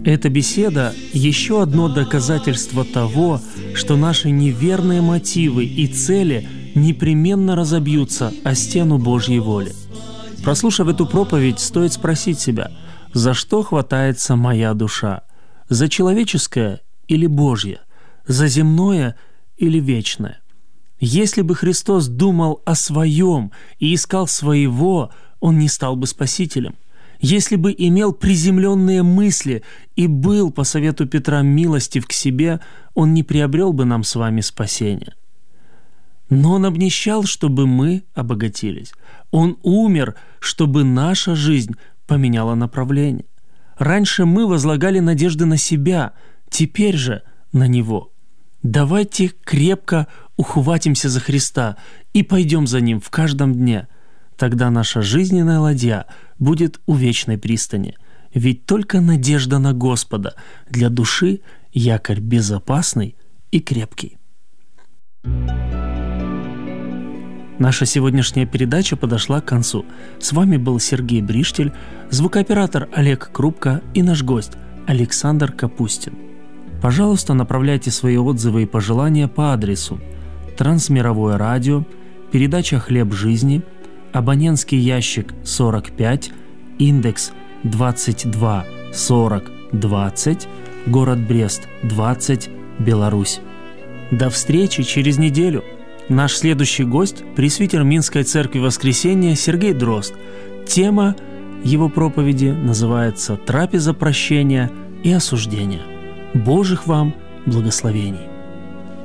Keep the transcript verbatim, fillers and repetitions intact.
Эта беседа – еще одно доказательство того, что наши неверные мотивы и цели непременно разобьются о стену Божьей воли. Прослушав эту проповедь, стоит спросить себя, за что хватается моя душа? За человеческое или Божье? За земное или вечное? Если бы Христос думал о своем и искал своего, Он не стал бы спасителем. Если бы имел приземленные мысли и был, по совету Петра, милостив к себе, Он не приобрел бы нам с вами спасение. Но Он обнищал, чтобы мы обогатились. Он умер, чтобы наша жизнь поменяла направление. Раньше мы возлагали надежды на себя, теперь же на Него. Давайте крепко ухватимся за Христа и пойдем за Ним в каждом дне. Тогда наша жизненная ладья будет у вечной пристани. Ведь только надежда на Господа для души якорь безопасный и крепкий. Наша сегодняшняя передача подошла к концу. С вами был Сергей Бриштель, звукооператор Олег Крупко и наш гость Александр Капустин. Пожалуйста, направляйте свои отзывы и пожелания по адресу Трансмировое радио, передача «Хлеб жизни», абонентский ящик сорок пять, индекс двадцать два сорок двадцать, город Брест, двадцать, Беларусь. До встречи через неделю. Наш следующий гость – пресвитер Минской церкви Воскресения Сергей Дрозд. Тема его проповеди называется «Трапеза прощения и осуждения». Божьих вам благословений!